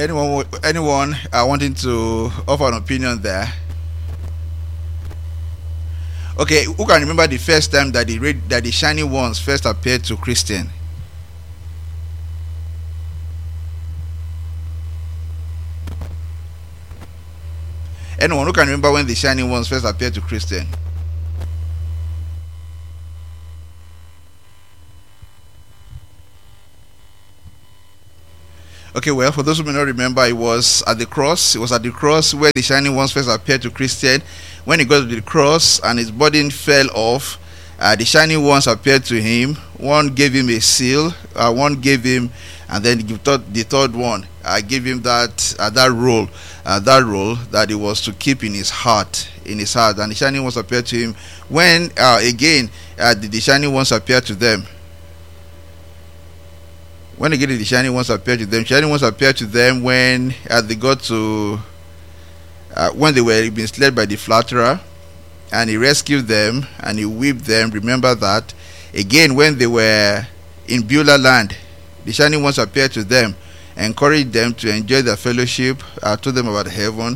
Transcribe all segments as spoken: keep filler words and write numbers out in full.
Anyone, anyone uh, wanting to offer an opinion there? Okay, who can remember the first time that the red, that the shining ones first appeared to Christian? Anyone who can remember when the shining ones first appeared to Christian? Okay, well, for those who may not remember, it was at the cross. It was at the cross where the shining ones first appeared to Christian. When he got to the cross and his burden fell off, uh, the shining ones appeared to him. One gave him a seal, uh, one gave him, and then the third, the third one uh, gave him that uh, that role, uh, that role that he was to keep in his heart, in his heart. And the shining ones appeared to him. When uh, again uh, the, the shining ones appeared to them. When again the shining ones appeared to them, shining ones appeared to them when uh, they got to, uh, when they were being slain by the flatterer, and he rescued them and he whipped them. Remember that. Again, when they were in Beulah land, the shining ones appeared to them, encouraged them to enjoy their fellowship, uh, told them about heaven.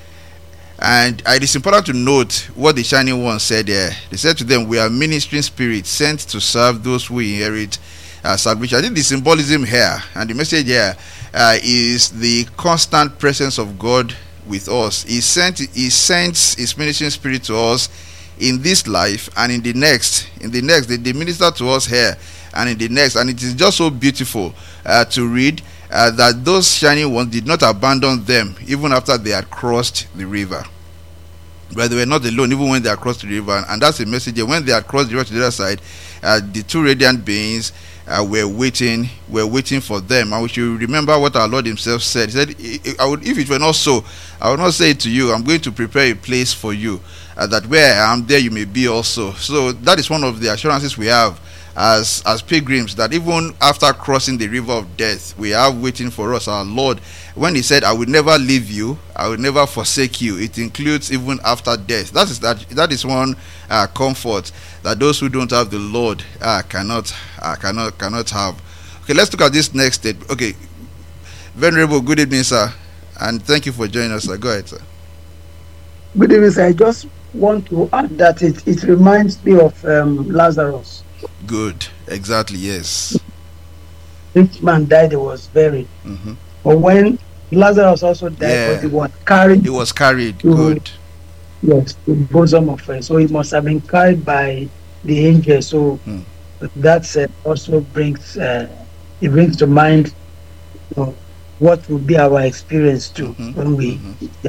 And uh, it is important to note what the shining ones said there. They said to them, "We are ministering spirits sent to serve those who inherit Uh, salvation." I think the symbolism here and the message here uh, is the constant presence of God with us. He sent, He sends His ministering spirit to us in this life and in the next. In the next, they, they minister to us here and in the next. And it is just so beautiful uh, to read uh, that those shining ones did not abandon them even after they had crossed the river. But they were not alone even when they had crossed the river. And that's the message here. When they had crossed the river to the other side, uh, the two radiant beings Uh, we're waiting, we're waiting for them. And we should remember what our Lord Himself said. He said, I would, if it were not so, I would not say it to you, I'm going to prepare a place for you, uh, that where I am, there you may be also. So that is one of the assurances we have as as pilgrims, that even after crossing the river of death, we have waiting for us our Lord. When He said, I will never leave you, I will never forsake you, it includes even after death. That is that that is one uh, comfort that those who don't have the Lord uh, cannot uh, cannot cannot have. Okay, let's look at this next step. Okay, Venerable, good evening, sir, and thank you for joining us, sir. Go ahead, sir. Good evening, sir. I just want to add that it, it reminds me of um, Lazarus. Good, exactly, yes. Rich man died, he was buried. Mm-hmm. But when Lazarus also died, Yeah. but he was carried. He was carried, to, good. Yes, to the bosom of friends. So he must have been carried by the angel. So Hmm. that uh, also brings uh, it brings to mind, you know, what will be our experience too Mm-hmm. when we. Mm-hmm. Yeah.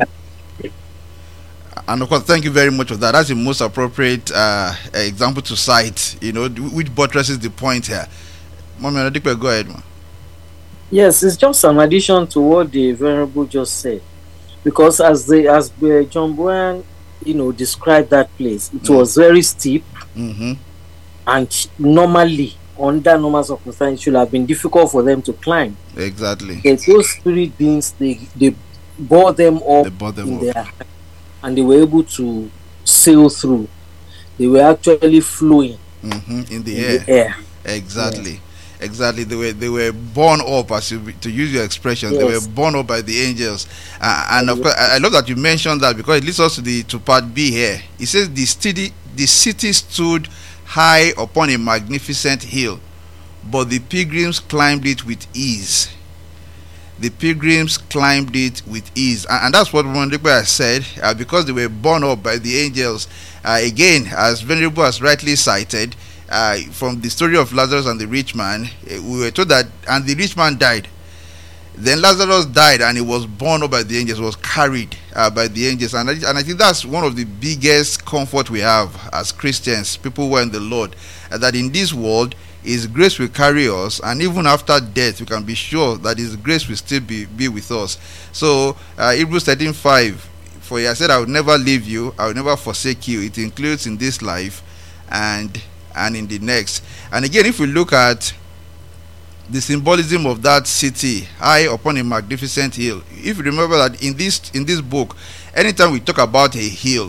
And of course, thank you very much for that. That's the most appropriate uh, example to cite, you know, which buttresses the point here. Mommy, I think we'll go ahead, man. Yes, it's just an addition to what the Venerable just said. Because as the as uh, John Boyan, you know, described that place, it Mm. was very steep, Mm-hmm. and normally, under normal circumstances, it should have been difficult for them to climb. Exactly. Yet those spirit beings, they they bore them up They brought them in up. their, and they were able to sail through. They were actually flowing Mm-hmm. In the in air. the air. Exactly. Exactly. They were they were born up, as you, to use your expression, they Yes. were born up by the angels. Uh, and of course, I I love that you mentioned that, because it leads us to the to part B here. It says the city the city stood high upon a magnificent hill, but the pilgrims climbed it with ease. The pilgrims climbed it with ease, and, and that's what Venerable has said, uh, because they were born up by the angels. Uh, again, as Venerable has rightly cited, uh, from the story of Lazarus and the rich man, uh, we were told that, and the rich man died. Then Lazarus died, and he was born up by the angels, was carried uh, by the angels, and I, and I think that's one of the biggest comfort we have as Christians, people who are in the Lord, uh, that in this world, His grace will carry us, and even after death, we can be sure that His grace will still be, be with us. So, uh, Hebrews thirteen five, for He has said, I will never leave you, I will never forsake you. It includes in this life and and in the next. And again, if we look at the symbolism of that city high upon a magnificent hill, if you remember that in this in this book, anytime we talk about a hill,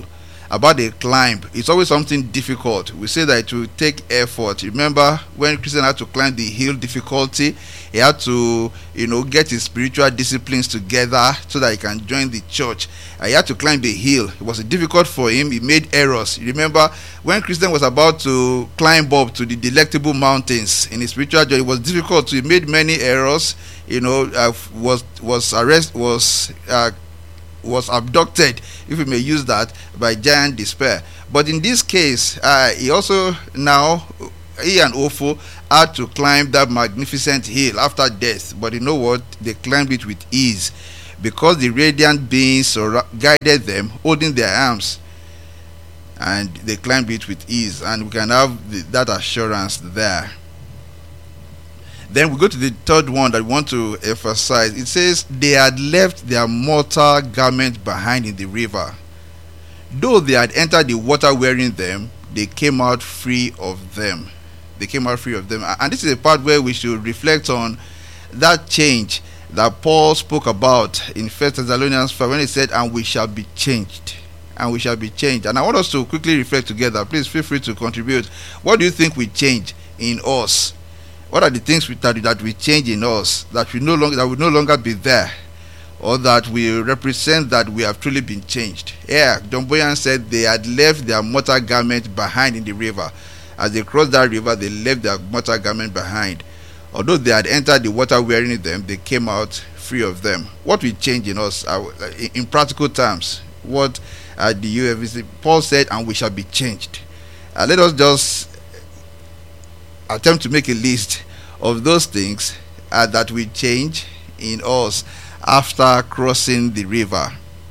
about a climb. It's always something difficult. We say that it will take effort. Remember when Christian had to climb the hill difficulty, he had to, you know, get his spiritual disciplines together so that he can join the church. Uh, he had to climb the hill. It was difficult for him. He made errors. You remember when Christian was about to climb up to the delectable mountains in his spiritual journey, it was difficult. He made many errors. You know, uh, was was arrest was uh, was abducted, if we may use that, by giant despair. But in this case, uh, he also now, he and Ofo had to climb that magnificent hill after death. But you know what? They climbed it with ease, because the radiant beings sur- guided them, holding their arms, and they climbed it with ease. And we can have the, that assurance there. Then we go to the third one that we want to emphasize. It says, they had left their mortal garment behind in the river. Though they had entered the water wearing them, they came out free of them. They came out free of them. And this is a part where we should reflect on that change that Paul spoke about in First Thessalonians five, when he said, and we shall be changed. And we shall be changed. And I want us to quickly reflect together. Please feel free to contribute. What do you think we change in us? What are the things we, that, that we change in us, that we no longer that will no longer be there, or that will represent that we have truly been changed? Yeah, John Boyan said they had left their mortal garment behind in the river. As they crossed that river, they left their mortal garment behind. Although they had entered the water wearing them, they came out free of them. What will change in us, uh, in practical terms? What uh, do you ever see? Paul said, and we shall be changed. Uh, let us just attempt to make a list of those things uh, that will change in us after crossing the river.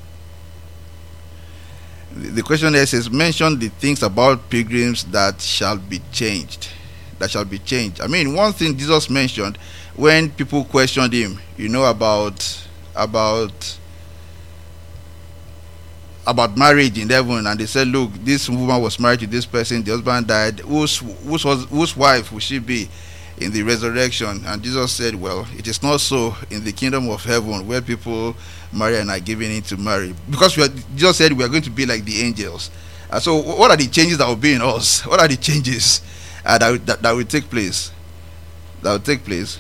The, the question there says, mention the things about pilgrims that shall be changed. That shall be changed. I mean, one thing Jesus mentioned when people questioned him, you know, about about about marriage in heaven, and they said, look, this woman was married to this person, the husband died, whose whose was whose wife will she be in the resurrection? And Jesus said, well, it is not so in the kingdom of heaven, where people marry and are given in to marry, because we are, Jesus said we are going to be like the angels. And so what are the changes that will be in us? What are the changes uh, that, that that will take place that will take place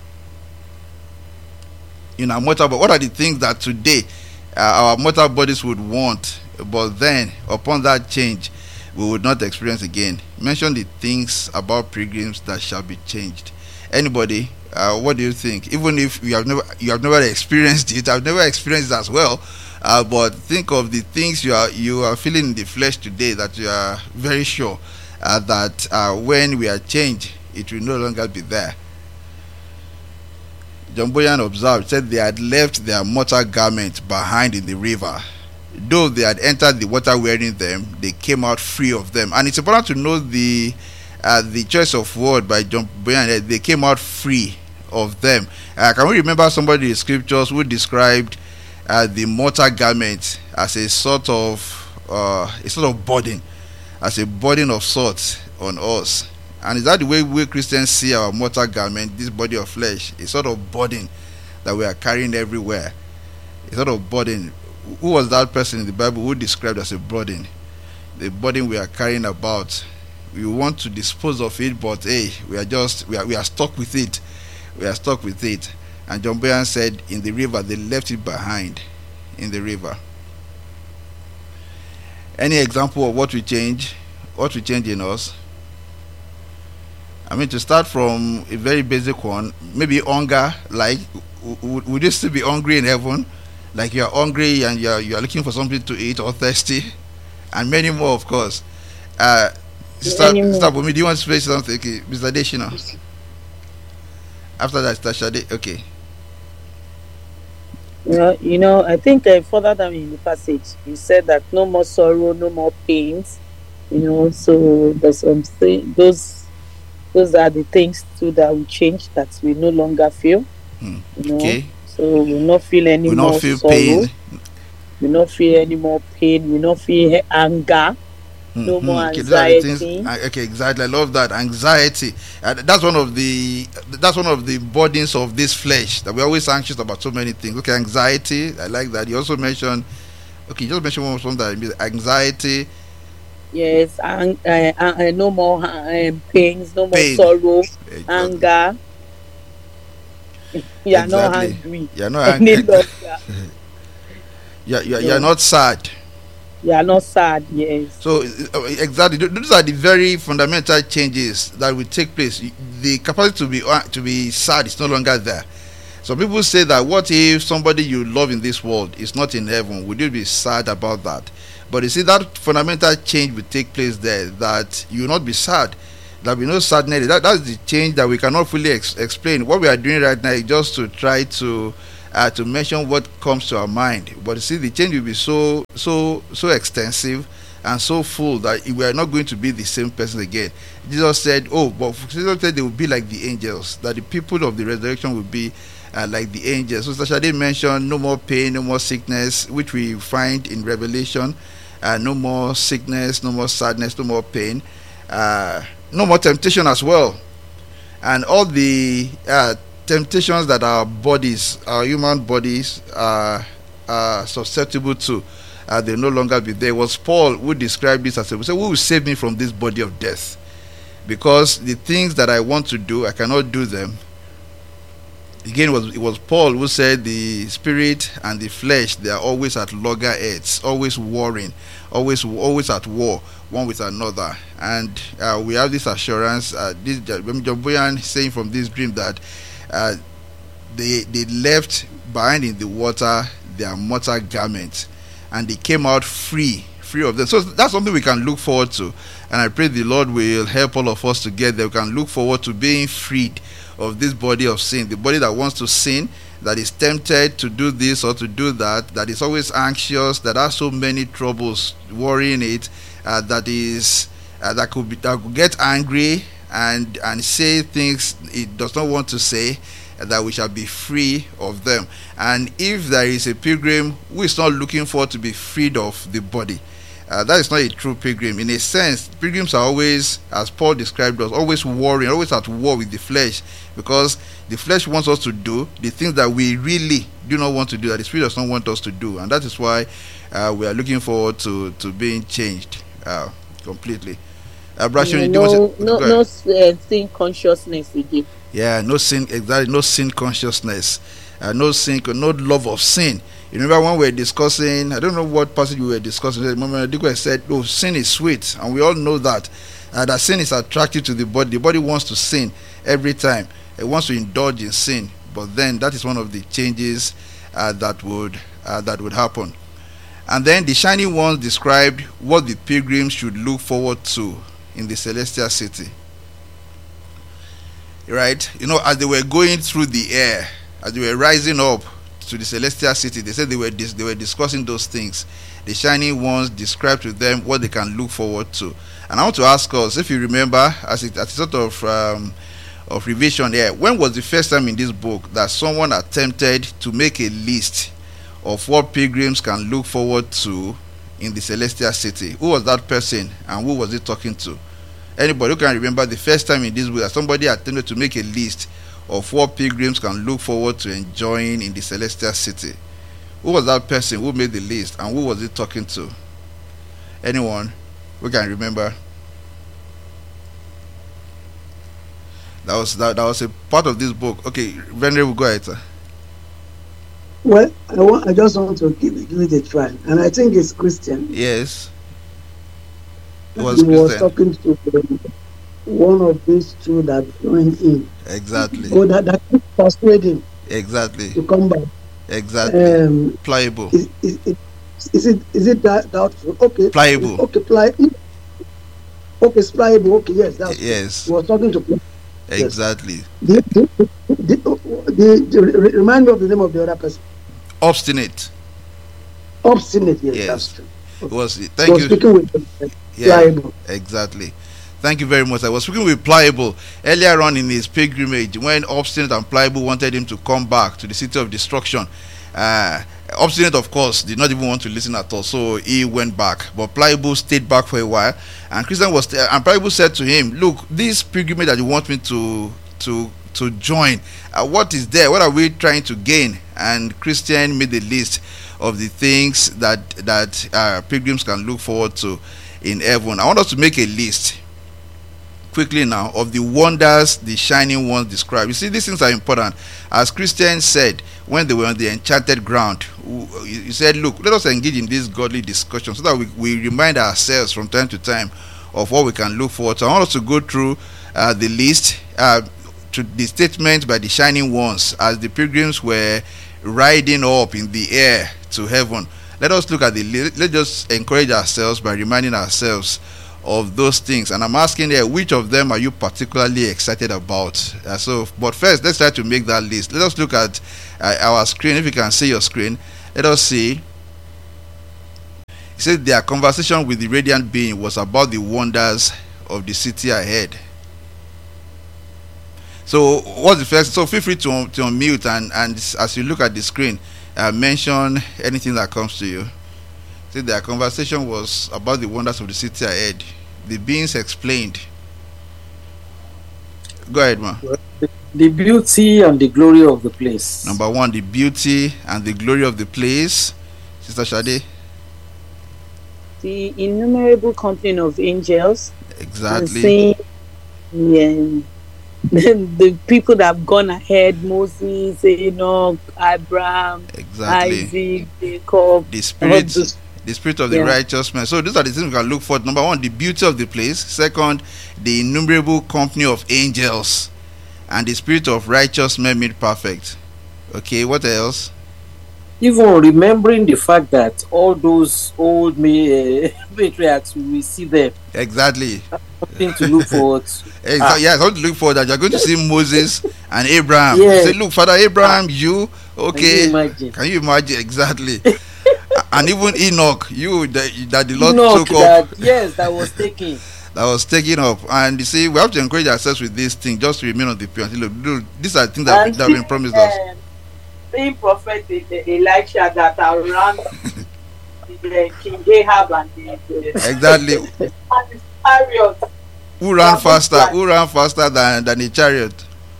in our mortal body? What are the things that today Uh, our mortal bodies would want, but then upon that change we would not experience again? Mention the things about pilgrims that shall be changed. Anybody? Uh, what do you think? Even if you have never you have never experienced it, I've never experienced it as well. Uh, but think of the things you are you are feeling in the flesh today that you are very sure uh, that uh, when we are changed, it will no longer be there. John Boyan observed, said they had left their mortal garment behind in the river. Though they had entered the water wearing them, they came out free of them. And it's important to know the uh, the choice of word by John Boyan. They came out free of them. Uh, can we remember somebody in the scriptures who described uh, the mortal garment as a sort of uh, a sort of burden, as a burden of sorts on us? And is that the way we Christians see our mortal garment, this body of flesh? A sort of burden that we are carrying everywhere. A sort of burden. Who was that person in the Bible who described as a burden? The burden we are carrying about. We want to dispose of it, but hey, we are just we are we are stuck with it. We are stuck with it. And John Boyan said, in the river, they left it behind. In the river. Any example of what we change? What we change in us? I mean, to start from a very basic one, maybe hunger. Like, w- would you still be hungry in heaven? Like you are hungry and you are, you are looking for something to eat, or thirsty, and many more, of course. Uh, start, start with me. Do you want to say something, okay, Mister Deshina? After that, Mister Shade. Okay. Well, you know, I think uh, further down in the passage, you said that no more sorrow, no more pains. You know, so there's something those. Those are the things too that will change, that we no longer feel. Hmm. You know? Okay. So we will not feel any we'll more not feel sorrow. Pain. We will not feel any more pain. We will not feel anger. Mm-hmm. No more anxiety. Okay, okay, exactly. I love that. Anxiety. Uh, that's one of the that's one of the burdens of this flesh, that we're always anxious about so many things. Okay, anxiety. I like that. You also mentioned Okay, just mention one something that means anxiety, Yes, and uh, uh, uh, no more uh, um, pains, no more pain. sorrow, Exactly. anger. You are not Exactly. angry You're not any angry. longer. you're, you're, you're No, not sad. you are not sad. Yes. So uh, exactly, th- those are the very fundamental changes that will take place. The capacity to be uh, to be sad is no longer there. Some people say that what if somebody you love in this world is not in heaven? Would you be sad about that? But you see, that fundamental change will take place there. That you will not be sad. There will be no sadness. That that's the change that we cannot fully ex- explain. What we are doing right now is just to try to uh, to mention what comes to our mind. But you see, the change will be so so so extensive and so full that we are not going to be the same person again. Jesus said, "Oh, but Jesus said they will be like the angels. That the people of the resurrection will be uh, like the angels." So Sister Shade mentioned no more pain, no more sickness, which we find in Revelation. Uh, no more sickness, no more sadness, no more pain, uh, no more temptation as well, and all the uh, temptations that our bodies, our human bodies, are, are susceptible to, uh, they no longer be there. It was Paul who described this as a, so who will save me from this body of death? Because the things that I want to do, I cannot do them. Again, it was, it was Paul who said the spirit and the flesh, they are always at loggerheads, always warring, always always at war one with another. And uh, we have this assurance, uh, this John Boyan saying from this dream that uh, they they left behind in the water their mortal garments, and they came out free free of them. So that's something we can look forward to, and I pray the Lord will help all of us to get there. We can look forward to being freed of this body of sin, the body that wants to sin, that is tempted to do this or to do that, that is always anxious, that has so many troubles worrying it, uh, that is uh, that could be that could get angry and and say things it does not want to say, uh, that we shall be free of them. And if there is a pilgrim who is not looking forward to be freed of the body, Uh, that is not a true pilgrim. In a sense, pilgrims are always, as Paul described us, always warring, always at war with the flesh, because the flesh wants us to do the things that we really do not want to do, that the spirit does not want us to do, and that is why uh, we are looking forward to to being changed uh, completely. Uh, Brashon, Yeah, you do want no, to- no, go no ahead. uh, sin consciousness again. Yeah, no sin, exactly, no sin consciousness, uh, no sin, no love of sin. You remember when we were discussing, I don't know what passage we were discussing, Mama Diko said, oh, sin is sweet, and we all know that, uh, that sin is attractive to the body. The body wants to sin every time. It wants to indulge in sin, but then that is one of the changes uh, that would uh, that would happen. And then the shining ones described what the pilgrims should look forward to in the celestial city. Right? You know, as they were going through the air, as they were rising up to the celestial city, they said they were dis- they were discussing those things. The shining ones described to them what they can look forward to. And I want to ask us, if you remember, as it as a sort of um, of revision here, when was the first time in this book that someone attempted to make a list of what pilgrims can look forward to in the celestial city? Who was that person, and who was he talking to? Anybody who can remember the first time in this book that somebody attempted to make a list of what pilgrims can look forward to enjoying in the celestial city? Who was that person who made the list, and who was he talking to? Anyone who can remember? That was that, that was a part of this book. Okay, Venerable, go ahead, sir. Well, I want, I just want to give, give it a try, and I think it's Christian. Yes. It He was was Christian. talking to um, one of these two that joined in. Exactly. Oh, that that persuade him Exactly. to come back. Exactly. Um, Pliable. is, is, is, is it is it that doubtful? Okay. Pliable. Okay, pliable. Okay, it's pliable. Okay, yes, that's Yes. He was talking to. Yes. Exactly. The, the, the, the, the, the, remind me of the name of the other person. Obstinate. Obstinate. Yes, Yes. that's true. It was. He Thank was you. speaking with uh, Yeah. pliable. Exactly. Thank you very much. I was speaking with Pliable earlier on in his pilgrimage when Obstinate and Pliable wanted him to come back to the city of destruction. Uh, Obstinate, of course, did not even want to listen at all, so he went back. But Pliable stayed back for a while, and Christian was, and Pliable said to him, "Look, this pilgrimage that you want me to to to join. Uh, what is there? What are we trying to gain? And Christian made a list of the things that that uh, pilgrims can look forward to in heaven. I want us to make a list quickly now of the wonders the shining ones describe. You see, these things are important. As Christians said when they were on the enchanted ground, you said, look, let us engage in this godly discussion so that we, we remind ourselves from time to time of what we can look forward to. I want us to go through uh, the list uh, to the statement by the shining ones as the pilgrims were riding up in the air to heaven. Let us look at the list. Let's just encourage ourselves by reminding ourselves of those things. And I'm asking there, which of them are you particularly excited about? Uh, so, but first, let's try to make that list. Let us look at uh, our screen. If you can see your screen, let us see. It says their conversation with the radiant being was about the wonders of the city ahead. So, what's the first? So, feel free to, to unmute and, and as you look at the screen, uh, mention anything that comes to you. See, their conversation was about the wonders of the city ahead. The beings explained. Go ahead, ma. The beauty and the glory of the place. Number one, the beauty and the glory of the place. Sister Shade. The innumerable company of angels. Exactly. Seeing, yeah, the people that have gone ahead, Moses, Enoch, Abraham, exactly. Isaac, Jacob, the spirit, the spirit of the yeah. righteous man. So these are the things we can look for. Number one, the beauty of the place. Second, the innumerable company of angels, and the spirit of righteous men made perfect. Okay, what else? Even remembering the fact that all those old matriarchs, we will see them. Exactly. Something to look forward to. Exactly. Ah. Yeah, something to look forward that you're going to see Moses and Abraham. Yeah. Say, look, Father Abraham, you okay? Can you imagine? Can you imagine? Exactly. And even Enoch, you that, that the Lord Enoch, took that, up. Yes, that was taken. That was taken up. And you see, we have to encourage ourselves with this thing, just to remain on the pure. Look, look, these are things that, that have been promised uh, us. Being prophet Elisha that around the King Ahab and the, the exactly. and the chariot. Who ran faster? Who ran faster than than a chariot?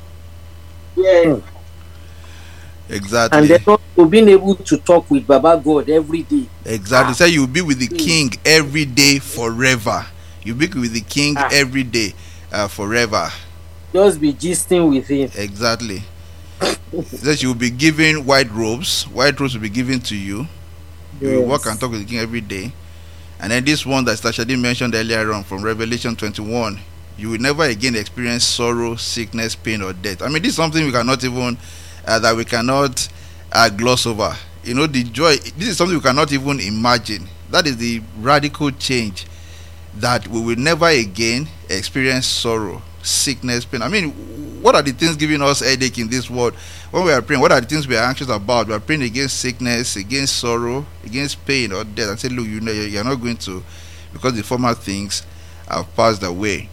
Yeah. Exactly. And then also being able to talk with Baba God every day. Exactly. Say ah. so you'll be with the King every day forever. You'll be with the King ah. every day uh, forever. Just be gisting with him. Exactly. That you will be given white robes. White robes will be given to you. You yes. will walk and talk with the King every day. And then this one that Stashadi mentioned earlier on from Revelation twenty-one, you will never again experience sorrow, sickness, pain, or death. I mean, this is something we cannot even uh, that we cannot uh, gloss over. You know, the joy. This is something we cannot even imagine. That is the radical change, that we will never again experience sorrow, sickness, pain. I mean, what are the things giving us headache in this world? When we are praying, what are the things we are anxious about? We are praying against sickness, against sorrow, against pain or death, and say, look, you know, you're not going to, because the former things have passed away.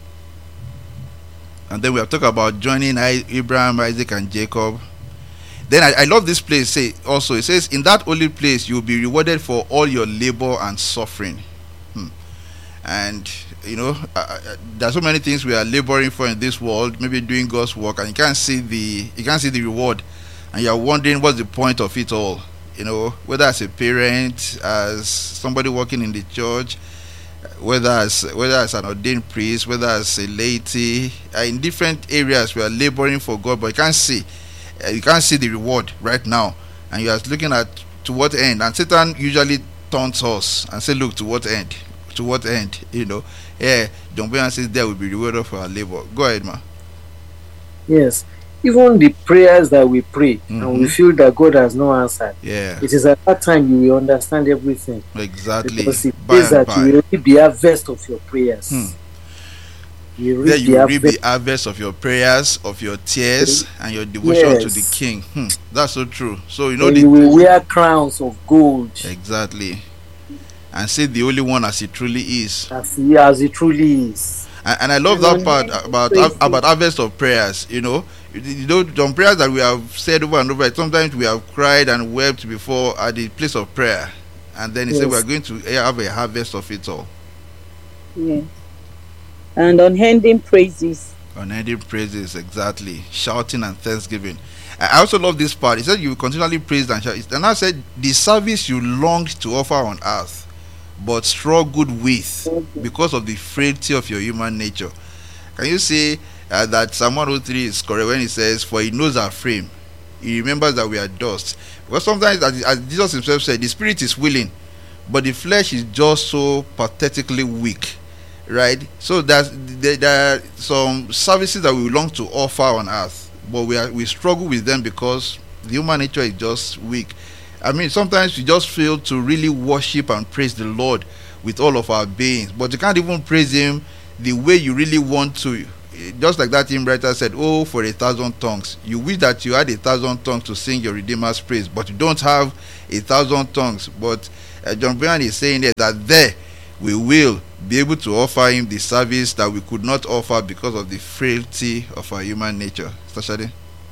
And then we have talked about joining Abraham, Isaac, and Jacob. Then I, I love this place. Say also, it says, in that holy place you will be rewarded for all your labor and suffering. Hmm. And you know, uh, there are so many things we are laboring for in this world, maybe doing God's work, and you can't see the you can't see the reward, and you are wondering what's the point of it all. You know, whether as a parent, as somebody working in the church, whether as whether as an ordained priest, whether as a laity, uh, in different areas we are laboring for God, but you can't see uh, you can't see the reward right now, and you are looking at to what end. And Satan usually taunts us and say, look, to what end? To what end? You know, yeah, John Boyan says there will be rewarded for our labor. Go ahead, ma. Yes, even the prayers that we pray mm-hmm. and we feel that God has no answer. Yeah, it is at that time you will understand everything. Exactly. Because it says that by. you will reap the harvest of your prayers. Hmm. You reap, you the, reap the harvest of your prayers, of your tears, and your devotion yes. to the King. Hmm. That's so true. So you know, and the, you will wear crowns of gold. Exactly. And say the only one as it truly is. As he as it truly is. And, and I love and that part about about harvest of prayers. You know, you know, some prayers that we have said over and over. Sometimes we have cried and wept before at the place of prayer, and then he yes. said we are going to have a harvest of it all. Yeah. And unending praises Unending praises, exactly. Shouting and thanksgiving. I also love this part. He said you will continually praise and shout. And I said the service you longed to offer on earth, but struggled with because of the frailty of your human nature. Can you say uh, that Psalm one oh three is correct when he says, "For he knows our frame, he remembers that we are dust"? Because sometimes, as, as Jesus himself said, the spirit is willing, but the flesh is just so pathetically weak, right? So there's, there, there are some services that we long to offer on earth, but we are we struggle with them because the human nature is just weak. I mean, sometimes we just fail to really worship and praise the Lord with all of our beings, but you can't even praise him the way you really want to. Just like that hymn writer said, "Oh, for a thousand tongues." You wish that you had a thousand tongues to sing your Redeemer's praise, but you don't have a thousand tongues. But uh, John Bunyan is saying there that there we will be able to offer him the service that we could not offer because of the frailty of our human nature. Especially,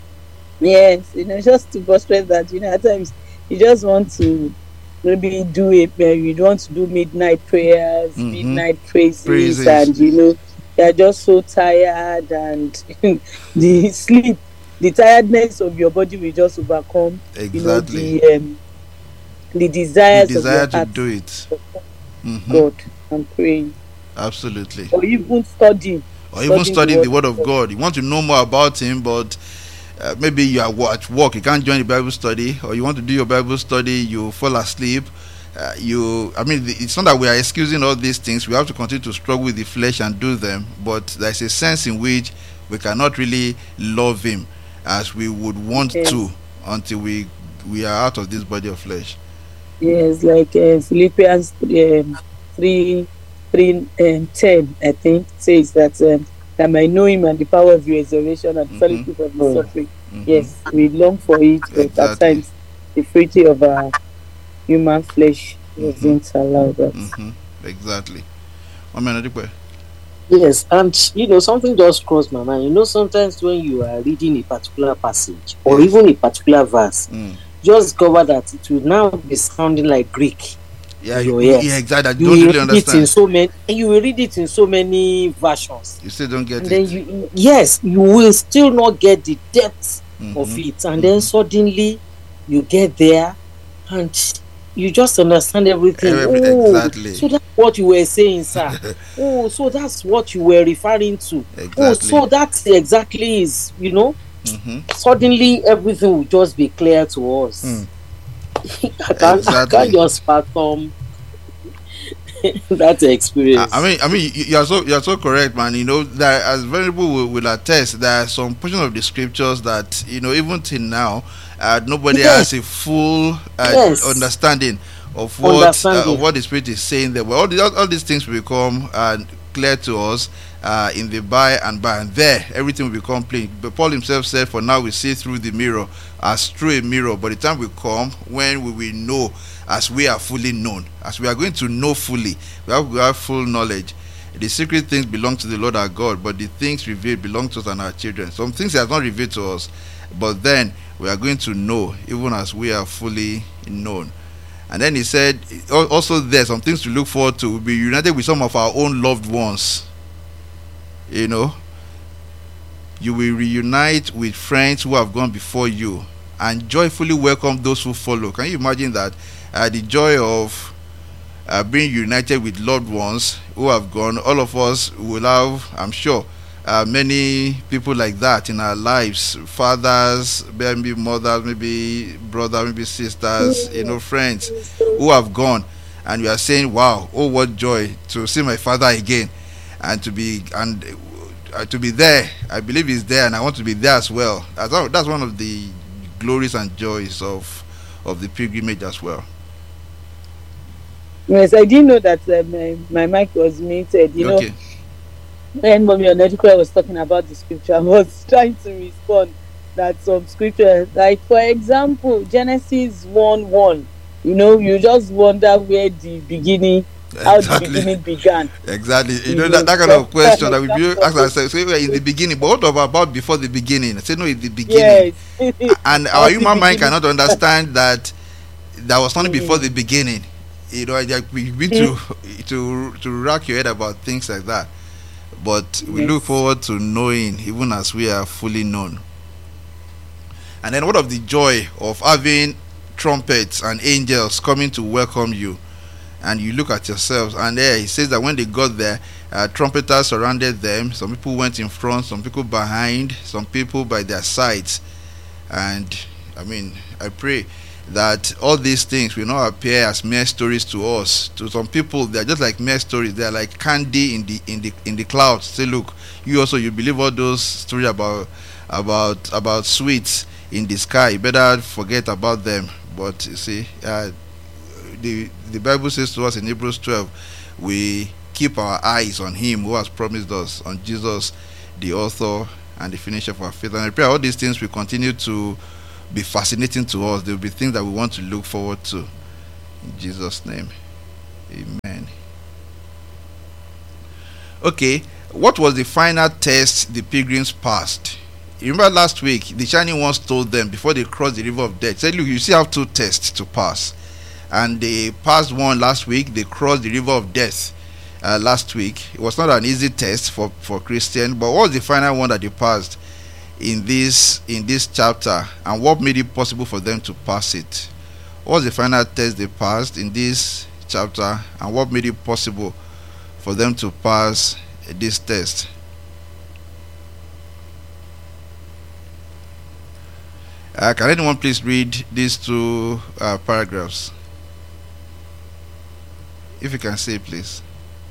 yes, you know, just to illustrate that, you know, at times you just want to maybe do it, uh, you want to do midnight prayers, Mhm. midnight praises, Praises. and you know, you're just so tired, and the sleep, the tiredness of your body will just overcome, you know, exactly. the um, the desires The desire of to your heart do it. to Mhm. God and praying, Absolutely. or even studying, Or even studying studying the word of God. You want to know more about him, but uh, maybe you are wa- at work, you can't join the Bible study, or you want to do your Bible study, you fall asleep. Uh, you, I mean, the- it's not that we are excusing all these things. We have to continue to struggle with the flesh and do them, but there's a sense in which we cannot really love him as we would want Yes. to until we we are out of this body of flesh. Yes, like uh, Philippians um, three, three and ten, I think, says that um, I might know him and the power of your resurrection and the Mhm. fellowship of his suffering. Mhm. Yes, we long for it, but at Exactly. times the frailty of our human flesh doesn't allow that. Mhm. Exactly. Amen. Adipe. Yes, and you know, something just crossed my mind. You know, sometimes when you are reading a particular passage or Yes. even a particular verse, Mm. just discover that it will now be sounding like Greek. Yeah, in you, your you- ears. yeah, exactly. I You don't will really read it in understand. so many, and you will read it in so many versions, You still don't get and it. then you, yes, you will still not get the depth of Mhm. it, and then suddenly you get there, and you just understand everything. Every- Oh, exactly. so that's what you were saying, sir. Oh, so that's what you were referring to. Oh, Exactly. so that exactly is, you know, Mhm. suddenly everything will just be clear to us. Mm. I can't, I Exactly. can't just fathom that experience. I I mean, I mean, you you are so you are so correct, man. You know that as venerable will, will attest, there are some portions of the scriptures that you know even till now, uh, nobody Yes. has a full uh, Yes. understanding of what uh, Understanding. of what the Spirit is saying there. But all, the, all, all these things will become uh, clear to us uh, in the by and by, and there everything will become plain. But Paul himself said, "For now we see through the mirror as through a mirror, but the time will come when we will know as we are fully known." As we are going to know fully, we have, we have full knowledge. The secret things belong to the Lord our God, but the things revealed belong to us and our children. Some things he has not revealed to us, but then we are going to know even as we are fully known. And then he said, al- also there some things to look forward to. We'll be united with some of our own loved ones. You know, you will reunite with friends who have gone before you and joyfully welcome those who follow. Can you imagine that? Uh, the joy of uh, being united with loved ones who have gone. All of us will have, I'm sure, uh, many people like that in our lives. Fathers, maybe mothers, maybe brothers, maybe sisters, you know, friends who have gone. And we are saying, wow, oh, what joy to see my father again. And to be and uh, to be there. I believe he's there, and I want to be there as well. That's, all- that's one of the glories and joys of of the pilgrimage as well. Yes, I didn't know that uh, my, my mic was muted. You Okay. know, when Mommy Onedikwe was talking about the scripture, I was trying to respond that some scripture, like for example, Genesis one one, you know, you just wonder where the beginning, how the Exactly. beginning began. Exactly. You You know know, that, that kind of just question an that we be example ask of ourselves. Say, well, in the beginning, but what about about before the beginning? I say no, in the beginning. Yes. And How our the human mind beginning- cannot understand that there was something before Mm. the beginning. You know, like we begin to to to rack your head about things like that. but we Yes. look forward to knowing even as we are fully known. And then what of the joy of having trumpets and angels coming to welcome you? And you look at yourselves, and there he says that when they got there, uh, trumpeters surrounded them. Some people went in front, some people behind, some people by their sides. And I mean, I pray that all these things will not appear as mere stories to us. To some people, they're just like mere stories. They're like candy in the in the in the clouds. Say, look, you also you believe all those stories about about about sweets in the sky. You better forget about them. But you see, uh, the the Bible says to us in Hebrews twelve, we keep our eyes on Him who has promised us, on Jesus, the author and the finisher of our faith. And I pray all these things will continue to be fascinating to us. There will be things that we want to look forward to. In Jesus' name, amen. Okay, what was the final test the pilgrims passed? You remember last week, the Shining Ones told them before they crossed the river of death, said, look, you still have two tests to pass. And they passed one last week. They crossed the river of death uh, last week. It was not an easy test for, for Christians, but what was the final one that they passed in this in this chapter, and what made it possible for them to pass it? What was the final test they passed in this chapter, and what made it possible for them to pass this test? Uh, can anyone please read these two uh, paragraphs? If you can say, please.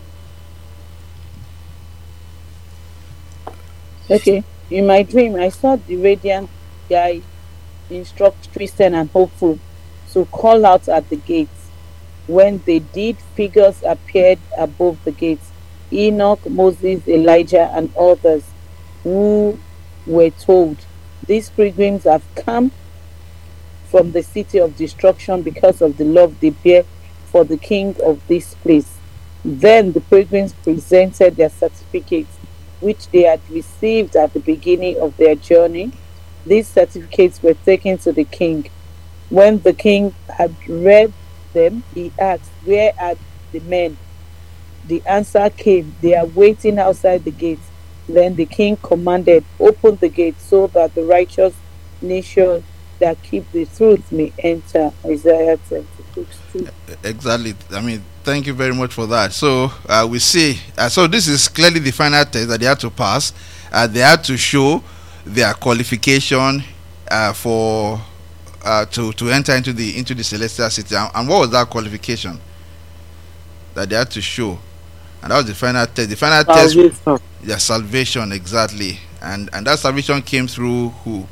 Okay. In my dream, I saw the radiant guy instruct Christian and hopeful to call out at the gates. When they did, figures appeared above the gates: Enoch, Moses, Elijah, and others, who were told, these pilgrims have come from the city of destruction because of the love they bear for the king of this place. Then the pilgrims presented their certificates, which they had received at the beginning of their journey. These certificates were taken to the king. When the king had read them, he asked, where are the men? The answer came, they are waiting outside the gates. Then the king commanded, open the gates so that the righteous nation that keep the truth may enter. Isaiah twenty-six. Exactly. I mean, thank you very much for that. So uh, we see, uh, so this is clearly the final test that they had to pass. Uh, they had to show their qualification uh, for uh, to to enter into the into the celestial city. And, and what was that qualification that they had to show? And that was the final test. The final Salvation. test, their salvation, exactly. And and that salvation came through who?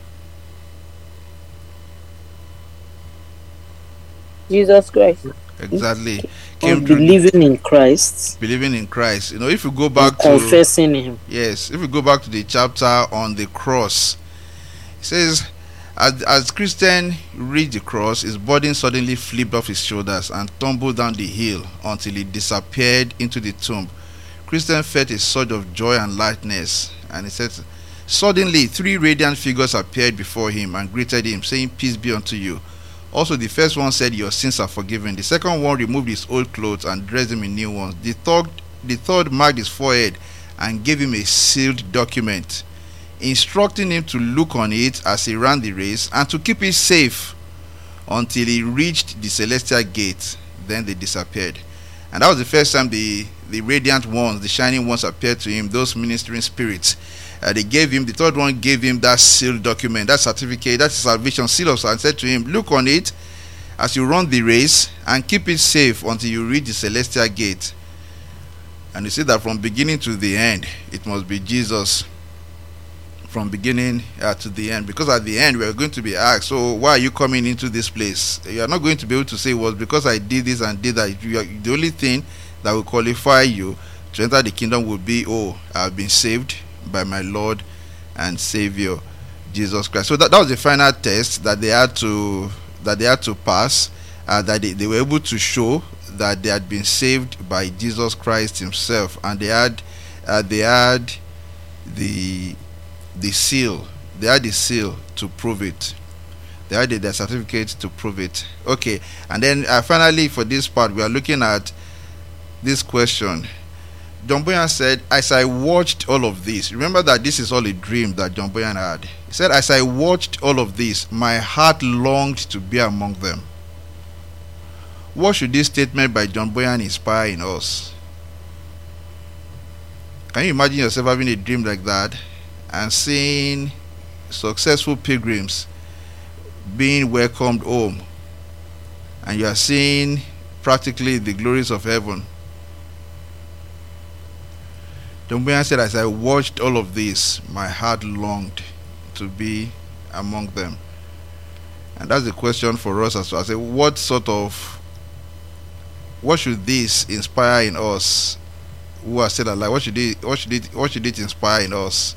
Jesus Christ. Exactly. Came Of through believing in Christ, believing in Christ. You know, if you go back to confessing Him. yes, if we go back to the chapter on the cross, it says, as, as Christian reached the cross, his burden suddenly flipped off his shoulders and tumbled down the hill until it disappeared into the tomb. Christian felt a surge of joy and lightness, and he said, suddenly three radiant figures appeared before him and greeted him, saying, peace be unto you. Also, the first one said, your sins are forgiven. The second one removed his old clothes and dressed him in new ones. The third, the third marked his forehead and gave him a sealed document, instructing him to look on it as he ran the race and to keep it safe until he reached the celestial gate. Then they disappeared. And that was the first time the, the radiant ones, the shining ones appeared to him, those ministering spirits. Uh, they gave him, the third one gave him that sealed document, that certificate, that salvation seal of, and said to him, look on it as you run the race and keep it safe until you reach the celestial gate. And you see that from beginning to the end, it must be Jesus from beginning uh, to the end, because at the end we are going to be asked, so why are you coming into this place? You are not going to be able to say, well, because I did this and did that. You are, the only thing that will qualify you to enter the kingdom will be, oh, I've been saved by my Lord and Savior Jesus Christ. So that, that was the final test that they had to that they had to pass, uh, that they, they were able to show that they had been saved by Jesus Christ himself, and they had uh, they had the the seal they had the seal to prove it. They had their certificate to prove it. Okay, and then uh, finally for this part we are looking at this question: John Boyan said, as I watched all of this, remember that this is all a dream that John Boyan had. He said, as I watched all of this, my heart longed to be among them. What should this statement by John Boyan inspire in us? Can you imagine yourself having a dream like that and seeing successful pilgrims being welcomed home, and you are seeing practically the glories of heaven? John Boyan said, as I watched all of this, my heart longed to be among them. And that's the question for us as well. I say, what sort of, what should this inspire in us who are still alive? What should it, what should it, what should it inspire in us?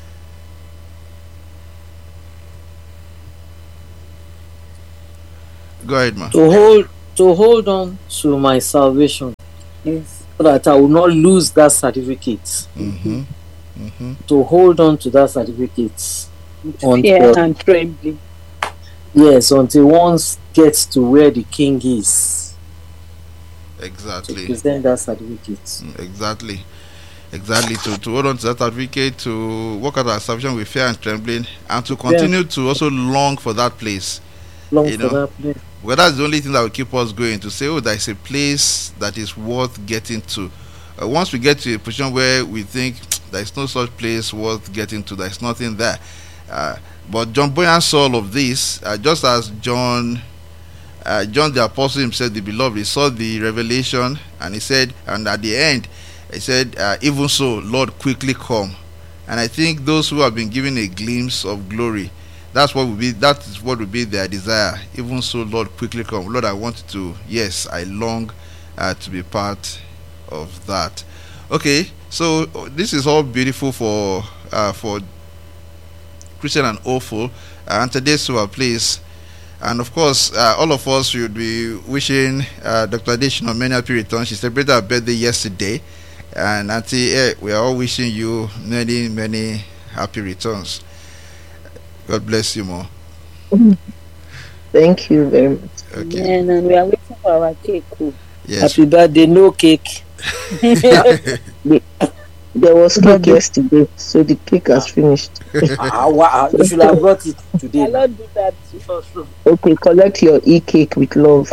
Go ahead, man. To hold, to hold on to my salvation, Yes. so that I will not lose that certificate. Mm-hmm. Mm-hmm. To hold on to that certificate Fear until, and trembling. yes, until one gets to where the king is, to Exactly. present that certificate. Mm, Exactly. Exactly. To, to hold on to that certificate, to work out our salvation with fear and trembling, and to continue to also long for that place. Long You for know, that place. Well, that's the only thing that will keep us going, to say, oh, there's a place that is worth getting to. Uh, once we get to a position where we think there's no such place worth getting to, there's nothing there. Uh, but John Boyan saw all of this, uh, just as John, uh, John the Apostle himself, the beloved, he saw the revelation, and he said, and at the end, he said, uh, even so, Lord, quickly come. And I think those who have been given a glimpse of glory, that's what will be, that is what will be their desire. Even so, Lord, quickly come. Lord, I want to, yes, I long uh, to be part of that. Okay, so uh, this is all beautiful for uh, for Christian and Awful, uh, and today's to our place. And of course, uh, all of us should be wishing uh, Doctor Adeshina many happy returns. She celebrated her birthday yesterday, and Auntie, eh, we are all wishing you many, many happy returns. God bless you more. Thank you very much. Okay. Yeah, and we are waiting for our cake. Oh. Yes. Happy birthday, no cake. There was cake yesterday, so the cake has finished. Ah, wow, you should have brought it I today. don't do that too. Okay, collect your e-cake with love.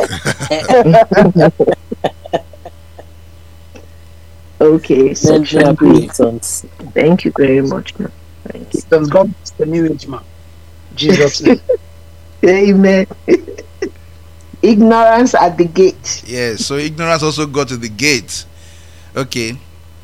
Okay, Many section happy B. returns. Thank you very much, ma'am. Thank you. Does God bless the new age, man? Jesus' name. Amen. Ignorance at the gate. Yes. So ignorance also got to the gate. Okay.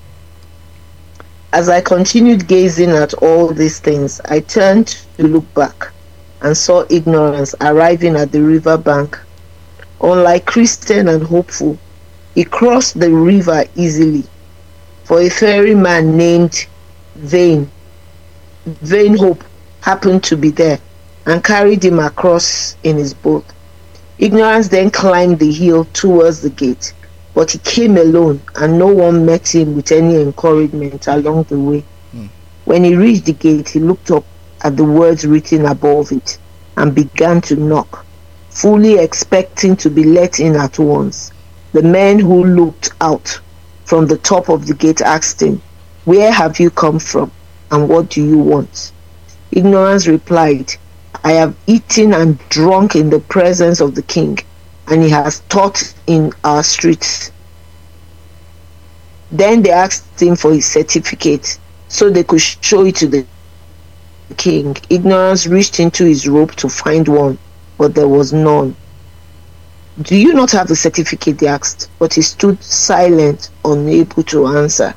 As I continued gazing at all these things, I turned to look back and saw ignorance arriving at the river bank. Unlike Christian and Hopeful, he crossed the river easily, for a ferryman named Vain, Vain Hope happened to be there and carried him across in his boat. Ignorance then climbed the hill towards the gate, but he came alone, and no one met him with any encouragement along the way. Hmm. When he reached the gate, he looked up at the words written above it and began to knock, fully expecting to be let in at once. The men who looked out from the top of the gate asked him, "Where have you come from, and what do you want?" Ignorance replied, "I have eaten and drunk in the presence of the king, and he has taught in our streets." Then they asked him for his certificate so they could show it to the king. Ignorance reached into his robe to find one, but there was none. "Do you not have the certificate?" they asked, but he stood silent, unable to answer.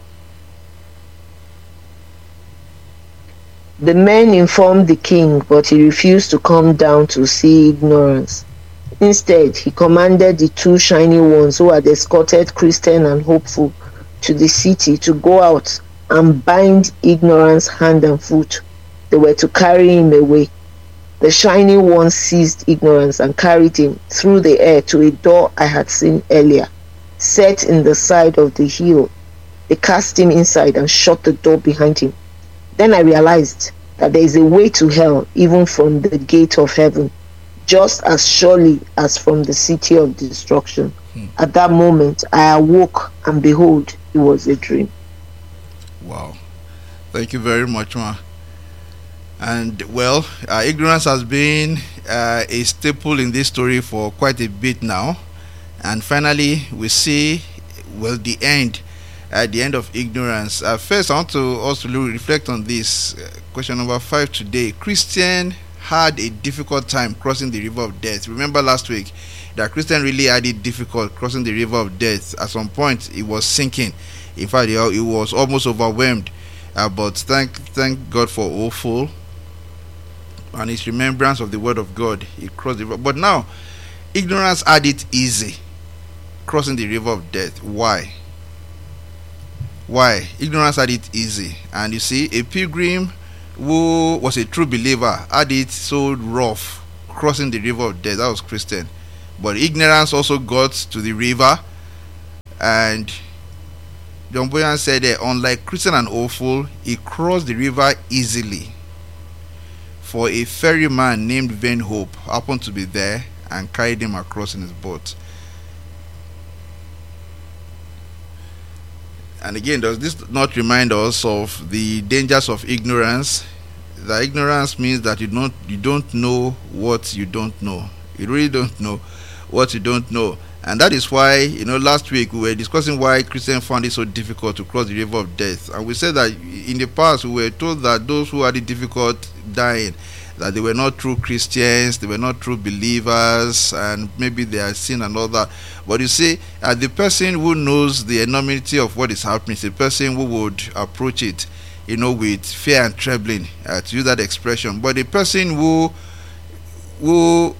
The men informed the king, but he refused to come down to see Ignorance. Instead, he commanded the two shiny ones who had escorted Christian and Hopeful to the city to go out and bind Ignorance hand and foot. They were to carry him away. The shiny ones seized Ignorance and carried him through the air to a door I had seen earlier, set in the side of the hill. They cast him inside and shut the door behind him. Then I realized that there is a way to hell even from the gate of heaven, just as surely as from the city of destruction. Hmm. At that moment, I awoke, and behold, it was a dream. Wow. Thank you very much, ma. And well, uh, ignorance has been uh, a staple in this story for quite a bit now. And finally, we see, well, the end, at uh, the end of ignorance. Uh, first, I want to also reflect on this. Uh, question number five today. Christian had a difficult time crossing the river of death. Remember last week that Christian really had it difficult crossing the river of death. At some point, it was sinking. In fact, it was almost overwhelmed. Uh, but thank thank God for Awful and his remembrance of the word of God. He crossed the river. But now, ignorance had it easy crossing the river of death. Why? Why? Ignorance had it easy. And you see, a pilgrim who was a true believer had it so rough crossing the river of death. That was Christian. But ignorance also got to the river, and John Boyan said that unlike Christian and Awful, he crossed the river easily. For a ferryman named Vain Hope happened to be there and carried him across in his boat. And again, does this not remind us of the dangers of ignorance? That ignorance means that you don't you don't know what you don't know. You really don't know what you don't know. And that is why, you know, last week we were discussing why Christians found it so difficult to cross the river of death. And we said that in the past we were told that those who had it difficult dying, that they were not true Christians, they were not true believers, and maybe they had sinned and all that. But you see, uh, the person who knows the enormity of what is happening is a person who would approach it, you know, with fear and trembling, uh, to use that expression. But the person who who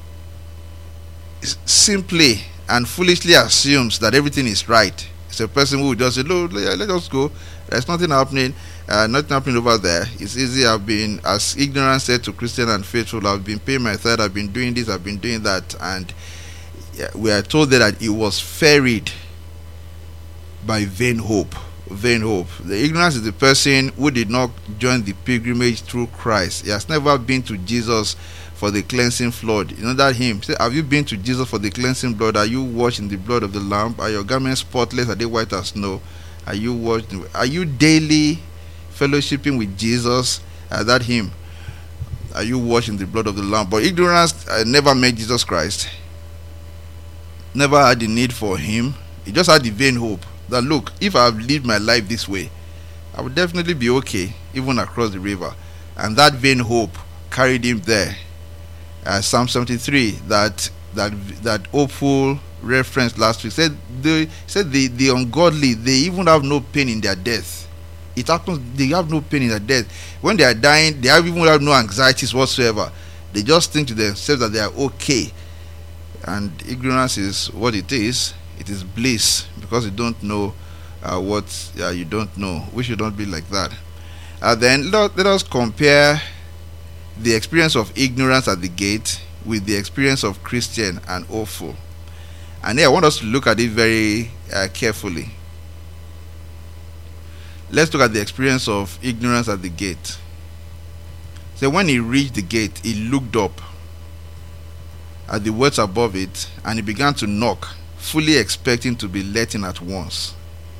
simply and foolishly assumes that everything is right, it's a person who just say, "No, let us go. There's nothing happening. Uh, nothing happening over there. It's easy. I've been, as ignorant said to Christian and faithful, I've been paying my tithe. I've been doing this. I've been doing that." And yeah, we are told that it was ferried by vain hope. Vain hope. The ignorance is the person who did not join the pilgrimage through Christ. He has never been to Jesus for the cleansing flood. You know that hymn? Say, have you been to Jesus for the cleansing blood? Are you washed in the blood of the Lamb? Are your garments spotless? Are they white as snow? Are you washed? Are you daily fellowshipping with Jesus? Uh, that hymn. Are you washed in the blood of the Lamb? But ignorance uh, never met Jesus Christ. Never had the need for him. He just had the vain hope that, look, if I have lived my life this way, I would definitely be okay, even across the river. And that vain hope carried him there. Uh, Psalm seventy-three, that that that hopeful reference last week, said the said the, the ungodly, they even have no pain in their death. It happens, they have no pain in their death. When they are dying, they have even have no anxieties whatsoever. They just think to themselves that they are okay. And ignorance is what it is. It is bliss, because you don't know uh, what uh, you don't know. We should not be like that. Uh, then let, let us compare the experience of ignorance at the gate with the experience of Christian and Awful. And here I want us to look at it very uh, carefully. Let's look at the experience of ignorance at the gate. So when he reached the gate, he looked up at the words above it, and he began to knock, fully expecting to be let in at once.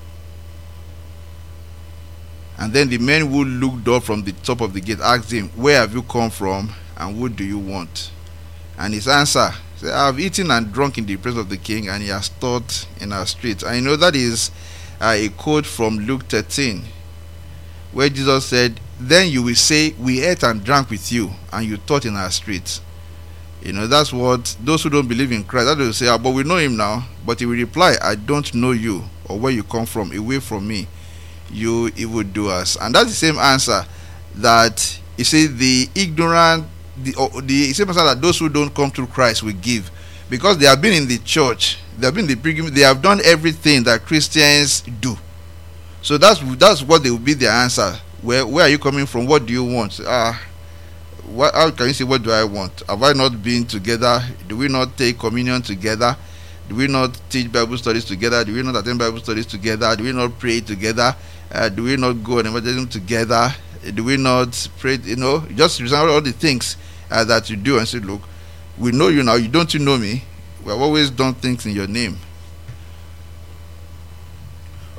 And then the men who looked up from the top of the gate asked him, "Where have you come from, and what do you want?" And his answer said, "I have eaten and drunk in the presence of the king, and he has taught in our streets." And you know that is uh, a quote from Luke thirteen, where Jesus said, "Then you will say, we ate and drank with you, and you taught in our streets." You know, that's what those who don't believe in Christ, that will say, "Ah, but we know him now." But he will reply, "I don't know you, or where you come from. Away from me, you evildoers." And that's the same answer that, you see, the ignorant, the, uh, the same answer that those who don't come through Christ will give, because they have been in the church, they have been in the pilgrimage, they have done everything that Christians do. So that's that's what they will be their answer. Where where are you coming from? What do you want? Ah, what? How can you say, what do I want? Have I not been together? Do we not take communion together? Do we not teach Bible studies together? Do we not attend Bible studies together? Do we not pray together? Uh, do we not go on evangelism together? Do we not pray? You know, just resemble all the things uh, that you do and say, "Look, we know you now. You don't you know me? We have always done things in your name."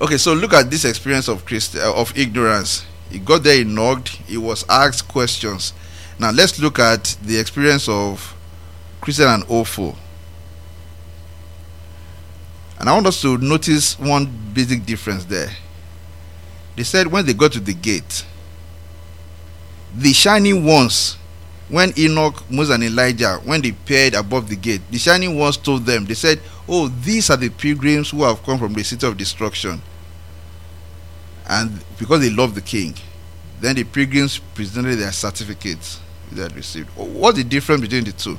Okay, so look at this experience of Christ uh, of ignorance. He got there, he knocked, he was asked questions. Now let's look at the experience of Christian and Ophel. And I want us to notice one basic difference there. They said when they got to the gate, the shining ones, when Enoch, Moses, and Elijah, when they appeared above the gate, the shining ones told them, they said, oh, these are the pilgrims who have come from the city of destruction. And because they love the king, then the pilgrims presented their certificates they had received. What's the difference between the two?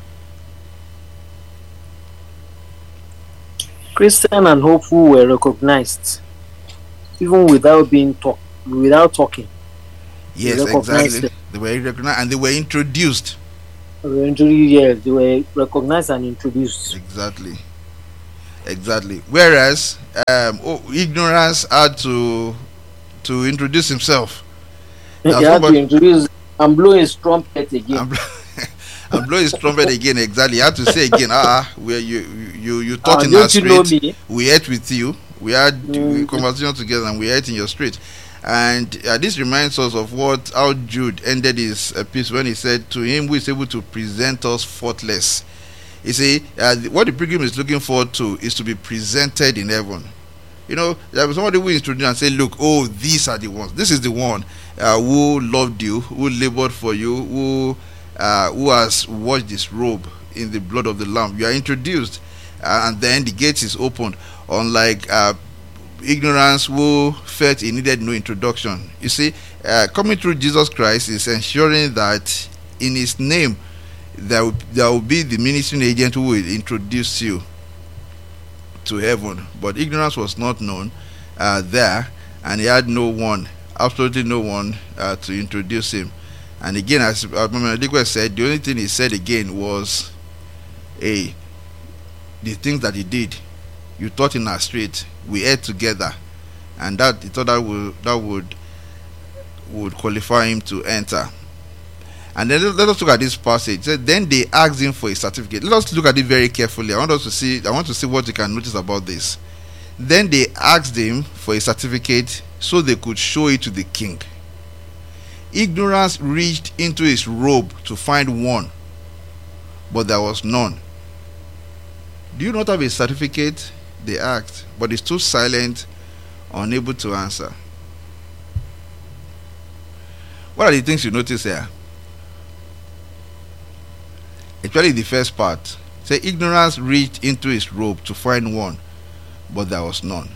Christian and hopeful were recognized, even without being talk, without talking. Yes, exactly. Them. They were recognized and they were introduced. They were introduced, yes, they were recognized and introduced. Exactly. Exactly. Whereas um, oh, ignorance had to to introduce himself. He had somebody, to introduce and blow his trumpet again. And blow, and blow his trumpet again. Exactly. He had to say again, ah, uh, where you you you taught uh, in our street. We ate with you. We had mm-hmm. conversation together, and we ate in your street. And uh, this reminds us of what how Jude ended his uh, piece when he said, "To him who is able to present us faultless." You see, uh, what the pilgrim is looking forward to is to be presented in heaven. You know, there was somebody who introduced and said, "Look, oh, these are the ones. This is the one uh, who loved you, who labored for you, who uh, who has washed his robe in the blood of the Lamb." You are introduced, uh, and then the gate is opened. Unlike uh, ignorance who felt he needed no introduction. You see, uh, coming through Jesus Christ is ensuring that in his name there will, there will be the ministering agent who will introduce you to heaven. But ignorance was not known uh, there, and he had no one, absolutely no one uh, to introduce him. And again, as Mama Adigwe said, the only thing he said again was, hey, the things that he did, you taught in our street, we ate together, and that he thought that would that would would qualify him to enter. And then let us look at this passage. So then they asked him for a certificate. Let us look at it very carefully. I want us to see. I want to see what you can notice about this. Then they asked him for a certificate so they could show it to the king. Ignorance reached into his robe to find one, but there was none. Do you not have a certificate? They asked, but he stood silent, unable to answer. What are the things you notice here? Actually, the first part. Say, ignorance reached into his robe to find one, but there was none.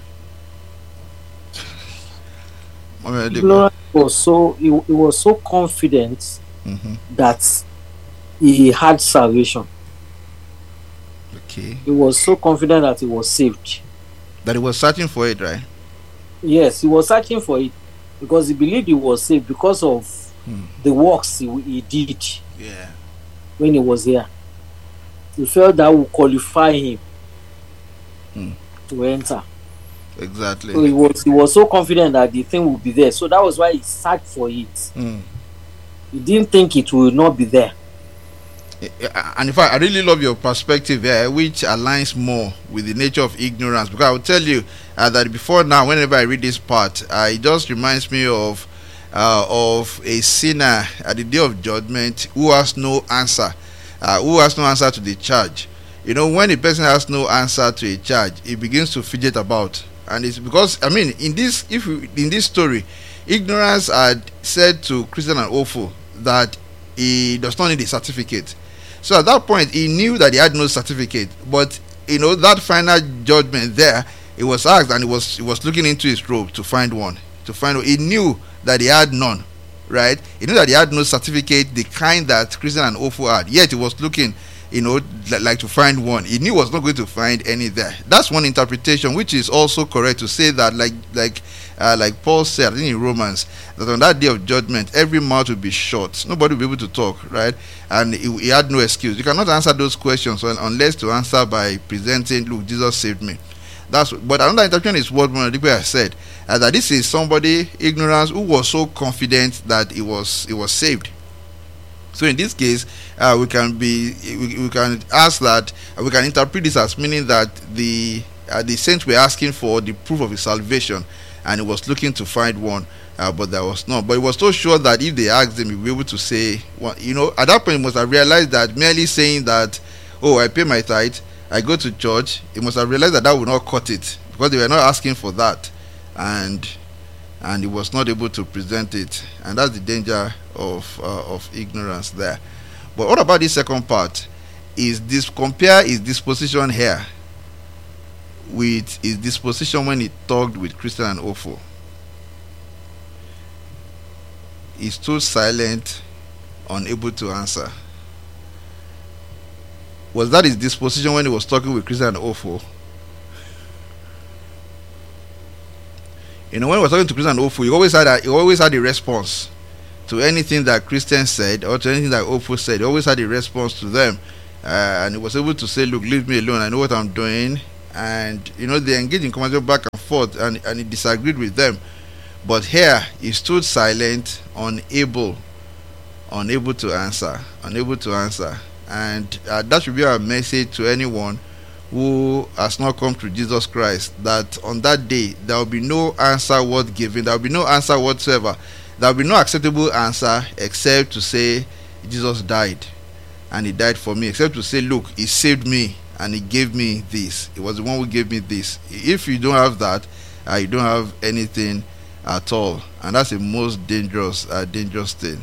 Ignorance was so he, he was so confident mm-hmm. that he had salvation. Okay. He was so confident that he was saved. That he was searching for it, right? Yes, he was searching for it because he believed he was saved because of hmm. the works he, he did. Yeah. When he was here, he felt that would qualify him hmm. to enter. Exactly. So he was he was so confident that the thing would be there. So that was why he searched for it. Hmm. He didn't think it would not be there. And in fact, I really love your perspective here, which aligns more with the nature of ignorance. Because I will tell you uh, that before now, whenever I read this part, uh, it just reminds me of uh, of a sinner at the day of judgment who has no answer, uh, who has no answer to the charge. You know, when a person has no answer to a charge, he begins to fidget about, and it's because I mean, in this, if we, in this story, ignorance had said to Christian and Ophel that he does not need a certificate. So at that point, he knew that he had no certificate. But you know, that final judgment there, he was asked, and he was he was looking into his robe to find one. To find one. He knew that he had none, right? He knew that he had no certificate, the kind that Christian and Ophel had. Yet he was looking, you know, like to find one. He knew he was not going to find any there. That's one interpretation, which is also correct to say that, like like uh, like Paul said, I think in Romans, that on that day of judgment, every mouth will be shut. Nobody will be able to talk, right? And he, he had no excuse. You cannot answer those questions unless to answer by presenting, look, Jesus saved me. That's but another interpretation is what Monadipe has said, uh, that this is somebody ignorance who was so confident that he was he was saved. So in this case, uh, we can be we, we can ask that uh, we can interpret this as meaning that the uh, the saints were asking for the proof of his salvation, and he was looking to find one, uh, but there was none. But he was so sure that if they asked him, he would be able to say, well, you know, at that point he must have realized that merely saying that, oh, I pay my tithe, I go to church, he must have realized that that would not cut it, because they were not asking for that, and and he was not able to present it, and that's the danger of uh, of ignorance there. But what about this second part? Is this compare his disposition here with his disposition when he talked with Christian and Ofo? He stood silent, unable to answer. Was that his disposition when he was talking with Christian and Ofo? You know, when he was talking to Christian and Ofo, he always had a, he always had a response to anything that Christian said or to anything that Ofo said. He always had a response to them, uh, and he was able to say, "Look, leave me alone. I know what I'm doing." And you know, they engaged in conversation back and forth, and and he disagreed with them. But here he stood silent, unable, unable to answer, unable to answer. And uh, that should be our message to anyone who has not come to Jesus Christ, that on that day there will be no answer worth giving, there will be no answer whatsoever, there will be no acceptable answer except to say Jesus died and he died for me, except to say, look, he saved me and he gave me this, he was the one who gave me this. If you don't have that, uh, you don't have anything at all, and that's the most dangerous uh, dangerous thing.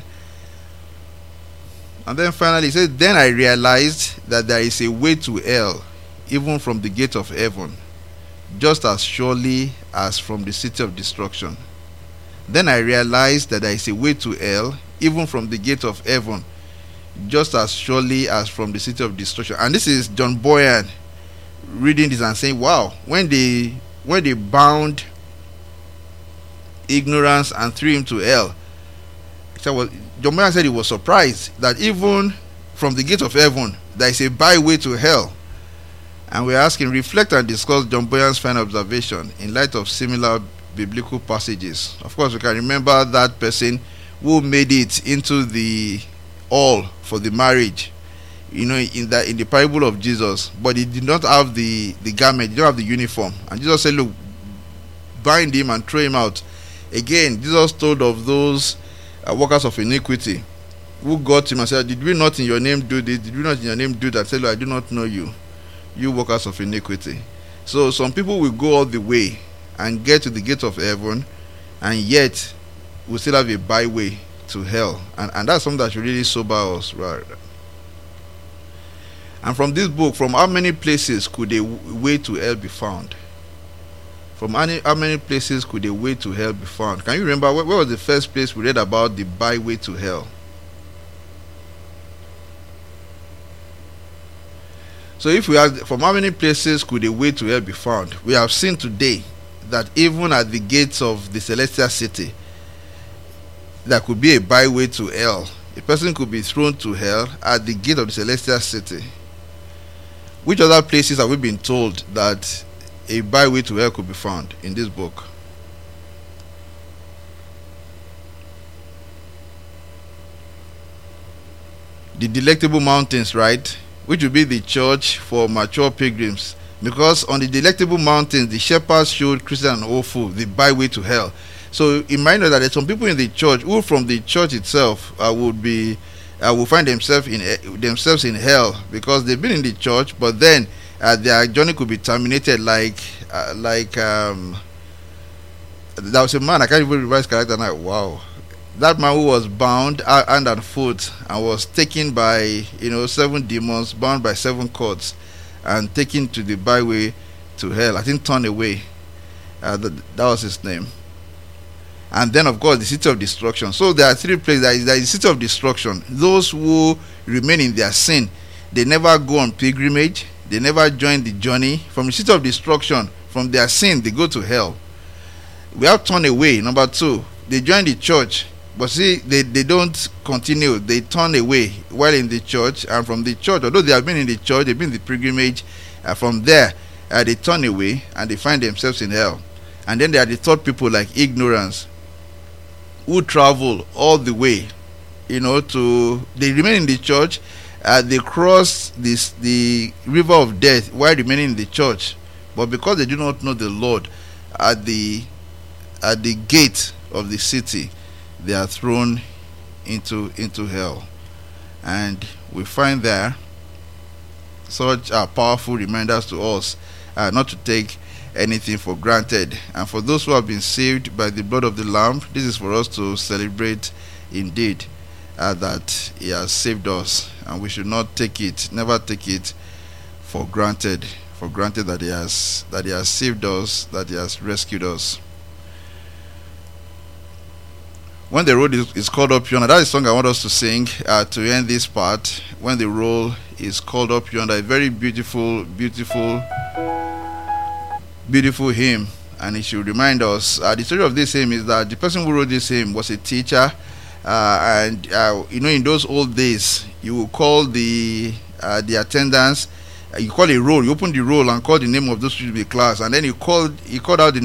And then finally he said, then I realized that there is a way to hell, even from the gate of heaven, just as surely as from the city of destruction. Then I realized that there is a way to hell, even from the gate of heaven, just as surely as from the city of destruction. And this is John Boyan reading this and saying, wow, when they when they bound ignorance and threw him to hell, so John Boyan said he was surprised that even from the gate of heaven there is a byway to hell. And we're asking, reflect and discuss John Boyan's final observation in light of similar biblical passages. Of course, we can remember that person who made it into the hall for the marriage, you know, in the in the parable of Jesus, but he did not have the the garment, he did not have the uniform. And Jesus said, look, bind him and throw him out. Again, Jesus told of those uh, workers of iniquity who got him and said, did we not in your name do this? Did we not in your name do that? He said, look, I do not know you, you workers of iniquity. So some people will go all the way and get to the gate of heaven, and yet we still have a byway to hell, and, and that's something that should really sober us, right? And from this book, from how many places could a way to hell be found? From any, how many places could a way to hell be found? Can you remember where, where was the first place we read about the byway to hell? So if we ask, from how many places could a way to hell be found? We have seen today that even at the gates of the celestial city, there could be a byway to hell. A person could be thrown to hell at the gate of the celestial city. Which other places have we been told that a byway to hell could be found in this book? The Delectable Mountains, right? Which will be the church for mature pilgrims. Because on the Delectable Mountains, the shepherds showed Christian and Ofo the byway to hell. So you might know that there's some people in the church who from the church itself uh, would be uh, will find themselves in uh, themselves in hell, because they've been in the church, but then uh, their journey could be terminated. Like uh, like um, there was a man, I can't even remember his character now. Wow, that man who was bound hand and foot and was taken by, you know, seven demons, bound by seven cords, and taken to the byway to hell. I think turned away. Uh, that, that was his name. And then, of course, the city of destruction. So there are three places. There is, there is the city of destruction. Those who remain in their sin, they never go on pilgrimage. They never join the journey. From the city of destruction, from their sin, they go to hell. We have turned away. Number two, they join the church. But see, they, they don't continue. They turn away while in the church. And from the church, although they have been in the church, they've been in the pilgrimage. Uh, from there, uh, they turn away and they find themselves in hell. And then there are the third people like ignorance, who travel all the way, you know, to, they remain in the church, uh, they cross this the river of death while remaining in the church, But because they do not know the Lord, at the at the gate of the city, they are thrown into into hell. And we find there such uh, powerful reminders to us uh, not to take anything for granted. And for those who have been saved by the blood of the Lamb, this is for us to celebrate indeed, uh, that He has saved us, and we should not take it, never take it for granted, for granted that He has that He has saved us, that He has rescued us. When the road is, is called up yonder, that is a song I want us to sing uh, to end this part. When the roll is called up yonder, a very beautiful, beautiful, beautiful hymn, and it should remind us. Uh, the story of this hymn is that the person who wrote this hymn was a teacher, uh, and uh, you know, in those old days, you would call the uh, the attendants. Uh, you call a roll. You open the roll and call the name of those people in the class, and then you called. You called out the